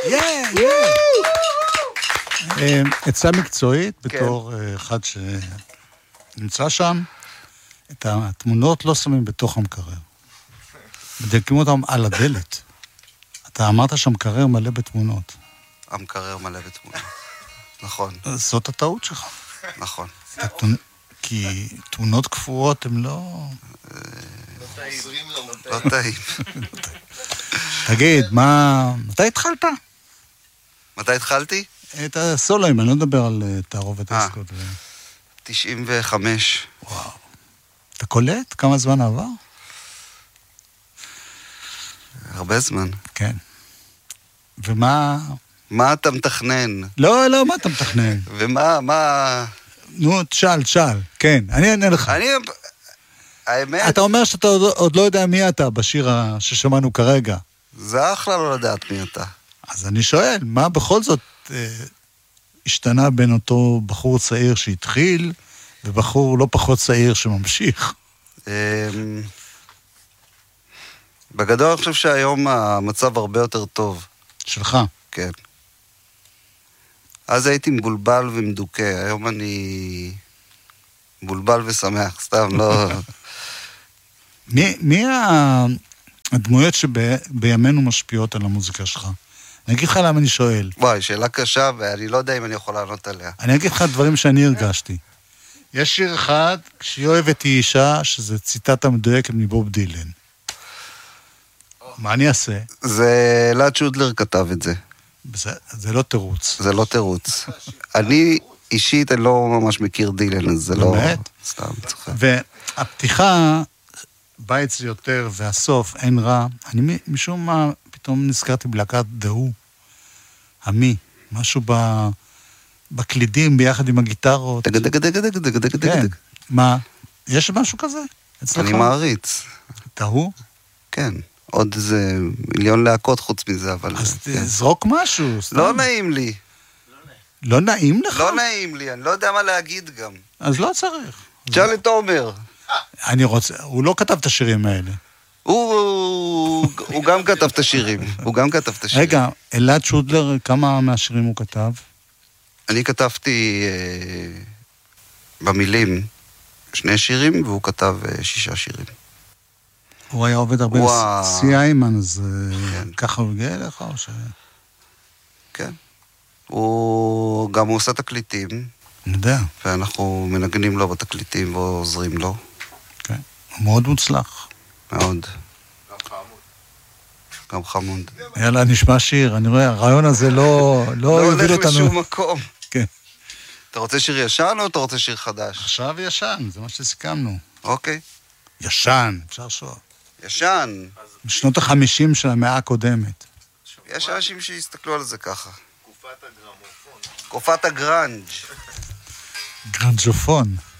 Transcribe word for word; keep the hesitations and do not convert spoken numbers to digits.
עצה מקצועית, בתור אחד שנמצא שם, את התמונות לא שמים בתוך המקרר. מדלקים אותם על הדלת. אתה אמרת שהמקרר מלא בתמונות. המקרר מלא בתמונות. נכון. זאת הטעות שלך. נכון. כי תמונות קפואות הן לא... לא טעים. תגיד, מה... מתי התחלת? מתי התחלתי? את הסולוים, אני לא מדבר על תערובת דיסקו. תשעים וחמש. וואו. אתה קולט? כמה זמן עבר? הרבה זמן. כן. ומה... מה אתה מתכנן? לא, לא, מה אתה מתכנן? ומה, מה... נו, תשאל, תשאל. כן, אני אענה לך. אני... האמת... אתה אומר שאתה עוד, עוד לא יודע מי אתה בשיר ששמענו כרגע. זה אחלה לא לדעת מי אתה. אז אני שואל, מה בכל זאת אה, השתנה בין אותו בחור צעיר שהתחיל, ובחור לא פחות צעיר שממשיך? אה, בגדול אני חושב שהיום המצב הרבה יותר טוב. שלך? כן. אז הייתי מבולבל ומדוקה, היום אני מבולבל ושמח, סתם לא... מי, מי הדמויות שבימינו משפיעות על המוזיקה שלך? אני אגיד לך למה אני שואל. וואי, שאלה קשה, ואני לא יודע אם אני יכול לענות עליה. אני אגיד לך דברים שאני הרגשתי. יש שיר אחד, כשהיא אוהבת היא אישה, שזה ציטטה מדויקת מבוב דילן. מה אני אעשה? זה אלעד שודלר כתב את זה. זה, זה לא תירוץ. זה לא תירוץ. אני אישית אני לא ממש מכיר דילן, אז זה לא... באמת? סתם צוחק. והפתיחה, בא אצלי יותר, והסוף, אין רע. אני משום מה, פתאום נזכרתי בלהקת דהו. המי. משהו ב... בקלידים, ביחד עם הגיטרות. דג דג דג דג דג דג דג. מה? יש משהו כזה? אני מעריץ. דהו? כן. עוד איזה מיליון להקות חוץ מזה, אבל... אז תזרוק משהו. לא נעים לי. לא נעים לך? לא נעים לי, אני לא יודע מה להגיד גם. אז לא צריך. תשאל את עומר. אני רוצה, הוא לא כתב את השירים האלה. הוא גם כתב את השירים. הוא גם כתב את השירים. רגע, אלעד שודלר, כמה מהשירים הוא כתב? אני כתבתי במילים שני שירים, והוא כתב שישה שירים. הוא היה עובד הרבה סי איימן, אז ככה הוא הגיע אליך או ש... כן. הוא גם עושה תקליטים. אני יודע. ואנחנו מנגנים לו בתקליטים ועוזרים לו. כן. הוא מאוד מוצלח. מאוד. גם חמוד. גם חמוד. יאללה, נשמע שיר. אני רואה, הרעיון הזה לא... לא הולך לשום מקום. כן. אתה רוצה שיר ישן או אתה רוצה שיר חדש? עכשיו ישן, זה מה שסיכמנו. אוקיי. ישן, אפשר שואל. ישן. בשנות החמישים של המאה הקודמת. יש אנשים שיסתכלו על זה ככה. תקופת הגרמופון. תקופת הגרנג'. גרנג'ופון.